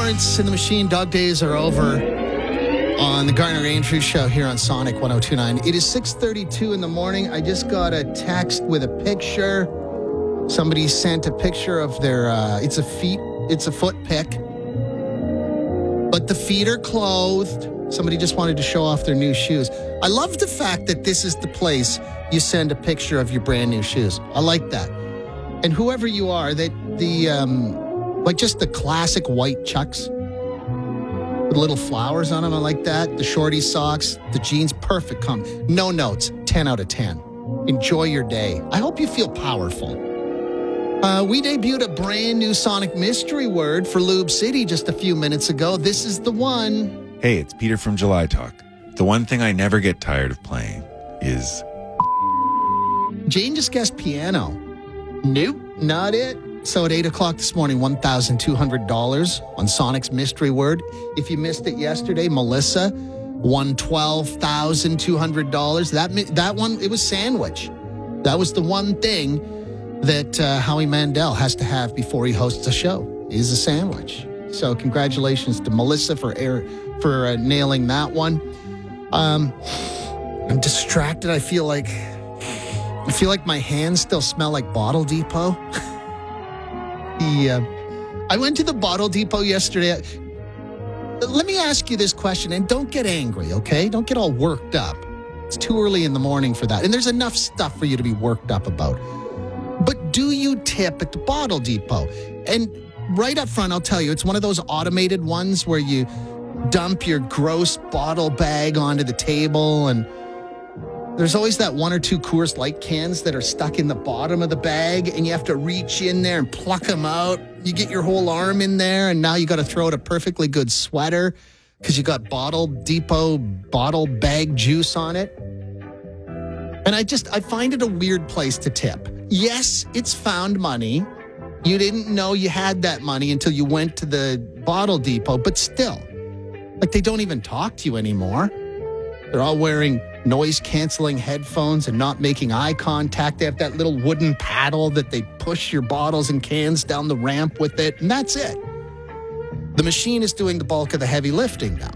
Lawrence and the Machine. Dog days are over on the Garner Andrews Show here on Sonic 102.9. It is 6:32 in the morning. I just got a text with a picture. Somebody sent a picture of their, it's a foot pic. But the feet are clothed. Somebody just wanted to show off their new shoes. I love the fact that this is the place you send a picture of your brand new shoes. I like that. And whoever you are, just the classic white Chucks with little flowers on them, I like that. The shorty socks, the jeans, perfect. No notes, 10 out of 10. Enjoy your day. I hope you feel powerful. We debuted a brand new Sonic mystery word for Lube City just a few minutes ago. This is the one. Hey, it's Peter from July Talk. The one thing I never get tired of playing is... Jane just guessed piano. Nope, not it. So at 8 o'clock this morning, $1,200 on Sonic's mystery word. If you missed it yesterday, Melissa won $12,200. That one, it was sandwich. That was the one thing that Howie Mandel has to have before he hosts a show, is a sandwich. So congratulations to Melissa for nailing that one. I'm distracted. I feel like my hands still smell like Bottle Depot. I went to the Bottle Depot yesterday. Let me ask you this question, and don't get angry, okay? Don't get all worked up. It's too early in the morning for that. And there's enough stuff for you to be worked up about. But do you tip at the Bottle Depot? And right up front, I'll tell you, it's one of those automated ones where you dump your gross bottle bag onto the table, and there's always that one or two Coors Light cans that are stuck in the bottom of the bag, and you have to reach in there and pluck them out. You get your whole arm in there, and now you got to throw out a perfectly good sweater because you got Bottle Depot bottle bag juice on it. And I find it a weird place to tip. Yes, it's found money. You didn't know you had that money until you went to the Bottle Depot, but still, like, they don't even talk to you anymore. They're all wearing noise-canceling headphones and not making eye contact. They have that little wooden paddle that they push your bottles and cans down the ramp with it, and that's it. The machine is doing the bulk of the heavy lifting now.